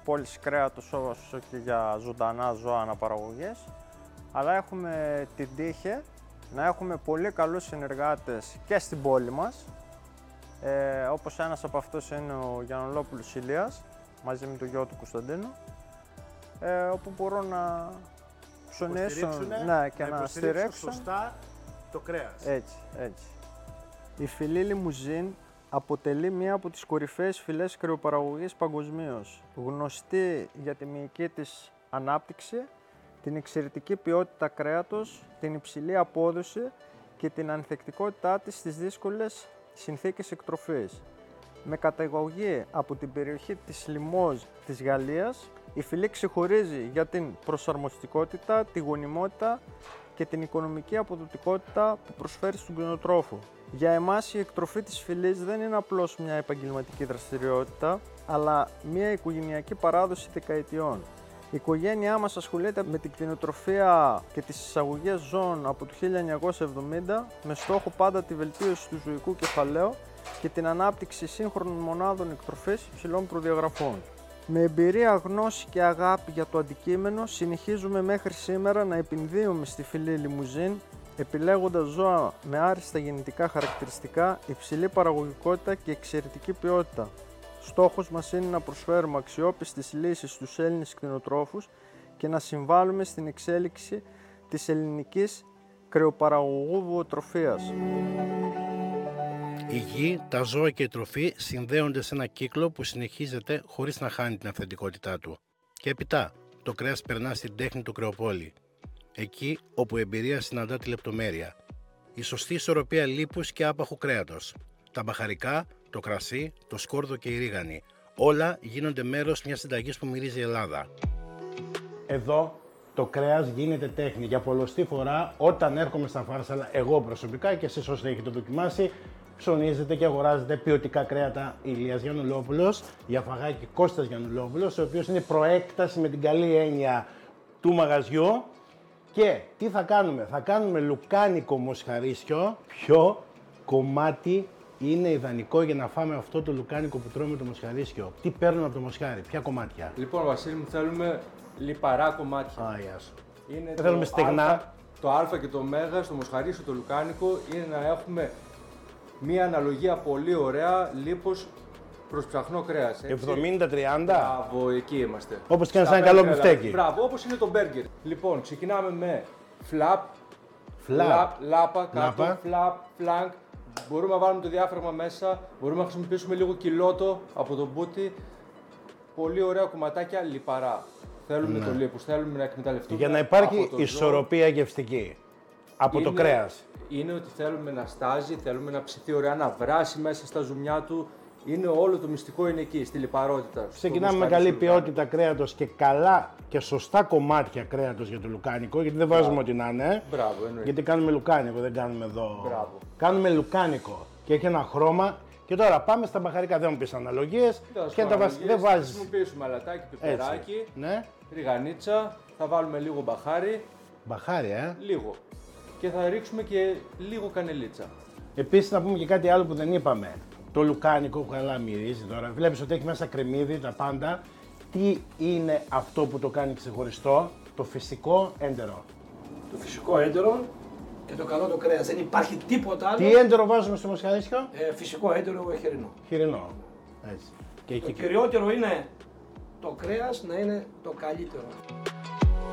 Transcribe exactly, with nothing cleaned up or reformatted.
πώληση κρέατος όσο και για ζωντανά ζώα αναπαραγωγής, αλλά έχουμε την τύχη να έχουμε πολύ καλούς συνεργάτες και στην πόλη μας, ε, όπως ένας από αυτούς είναι ο Γιαννολόπουλος Ηλίας, μαζί με τον γιο του Κωνσταντίνου, ε, όπου μπορούν να ψωνίσουν, ναι, και να, να στηρίξουν σωστά το κρέας. Έτσι, έτσι. Η φυλή Λιμουζίν αποτελεί μία από τις κορυφαίες φυλές κρεοπαραγωγής παγκοσμίως, γνωστή για τη μυϊκή της ανάπτυξη, την εξαιρετική ποιότητα κρέατος, την υψηλή απόδοση και την ανθεκτικότητά της στις δύσκολες συνθήκες εκτροφής. Με καταγωγή από την περιοχή της Λιμόζ της Γαλλίας, η φυλή ξεχωρίζει για την προσαρμοστικότητα, τη γονιμότητα και την οικονομική αποδοτικότητα που προσφέρει στον κτηνοτρόφο. Για εμάς η εκτροφή της φυλής δεν είναι απλώς μια επαγγελματική δραστηριότητα, αλλά μια οικογενειακή παράδοση δεκαετιών. Η οικογένειά μας ασχολείται με την κτηνοτροφία και τις εισαγωγές ζώων από το χίλια εννιακόσια εβδομήντα με στόχο πάντα τη βελτίωση του ζωικού κεφαλαίου και την ανάπτυξη σύγχρονων μονάδων εκτροφής υψηλών προδιαγραφών. Με εμπειρία, γνώση και αγάπη για το αντικείμενο, συνεχίζουμε μέχρι σήμερα να επενδύουμε στη φυλή Λιμουζίν, επιλέγοντας ζώα με άριστα γεννητικά χαρακτηριστικά, υψηλή παραγωγικότητα και εξαιρετική ποιότητα. Στόχος μας είναι να προσφέρουμε αξιόπιστες λύσεις στους Έλληνες κτηνοτρόφους και να συμβάλλουμε στην εξέλιξη της ελληνικής κρεοπαραγωγού βοοτροφίας. Η γη, τα ζώα και η τροφή συνδέονται σε ένα κύκλο που συνεχίζεται χωρίς να χάνει την αυθεντικότητά του. Και έπειτα, το κρέας περνά στην τέχνη του κρεοπόλη. Εκεί όπου η εμπειρία συναντά τη λεπτομέρεια. Η σωστή ισορροπία λίπους και άπαχου κρέατος. Τα μπαχαρικά, το κρασί, το σκόρδο και η ρίγανη. Όλα γίνονται μέρος μιας συνταγής που μυρίζει η Ελλάδα. Εδώ το κρέας γίνεται τέχνη. Για πολλοστή φορά όταν έρχομαι στα Φάρσαλα, εγώ προσωπικά και εσείς όσοι έχετε δοκιμάσει, ψωνίζετε και αγοράζετε ποιοτικά κρέατα. Ηλίας Γιαννουλόπουλος, για φαγάκι Κώστας Γιαννουλόπουλος, ο οποίος είναι προέκταση με την καλή έννοια του μαγαζιού. Και τι θα κάνουμε, θα κάνουμε λουκάνικο μοσχαρίσιο. Ποιο κομμάτι είναι ιδανικό για να φάμε αυτό το λουκάνικο που τρώμε το μοσχαρίσιο? Τι παίρνουμε από το μοσχάρι, ποια κομμάτια? Λοιπόν, Βασίλη μου, θέλουμε λιπαρά κομμάτια. Α, γεια σου. Είναι Δεν θέλουμε στεγνά. Α, το Α και το Μέγα στο μοσχαρίσιο, το λουκάνικο, είναι να έχουμε μία αναλογία πολύ ωραία λίπος προς ψαχνό κρέας. εβδομήντα τριάντα. Μπράβο, εκεί είμαστε. Όπως και ένα καλό μπιφτέκι. Μπράβο, όπως είναι το μπέργκερ. Λοιπόν, ξεκινάμε με φλαπ, Φλαπ, λάπα, λάπα. κάτω, φλαπ, φλανκ. Μπορούμε να βάλουμε το διάφραγμα μέσα, μπορούμε να χρησιμοποιήσουμε λίγο κιλότο από το μπούτι. Πολύ ωραία κομματάκια λιπαρά. Θέλουμε Ναι. το λίπος, θέλουμε να εκμεταλλευτούμε. Για να υπάρχει από το ισορροπία γευστική από είναι, το κρέας. Είναι ότι θέλουμε να στάζει, θέλουμε να ψηθεί ωραία, να βράσει μέσα στα ζουμιά του. Είναι όλο το μυστικό είναι εκεί, στη λιπαρότητα. Ξεκινάμε με καλή ποιότητα κρέατος και καλά και σωστά κομμάτια κρέατος για το λουκάνικο, γιατί δεν βάζουμε ό,τι να είναι. Μπράβο, εννοείται. Γιατί κάνουμε λουκάνικο, δεν κάνουμε εδώ. Μπράβο. Κάνουμε λουκάνικο και έχει ένα χρώμα. Και τώρα πάμε στα μπαχαρικά, δεν μου πεις αναλογίες. Και τα βασ... δεν Θα βάζεις. χρησιμοποιήσουμε αλατάκι, πιπεράκι, Ναι. ριγανίτσα, θα βάλουμε λίγο μπαχάρι, Μπαχάρι, ε. λίγο. Και θα ρίξουμε και λίγο κανελίτσα. Επίσης να πούμε και κάτι άλλο που δεν είπαμε. Το λουκάνικο που καλά μυρίζει τώρα. Βλέπεις ότι έχει μέσα κρεμμύδι, τα πάντα. Τι είναι αυτό που το κάνει ξεχωριστό? Το φυσικό έντερο. Το φυσικό έντερο και το καλό το κρέας. Δεν υπάρχει τίποτα άλλο. Τι έντερο βάζουμε στο μοσχαρίσιο? Ε, φυσικό έντερο χοιρινό. Χοιρινό. Έτσι. Και Το εκεί... κυριότερο είναι το κρέας να είναι το καλύτερο.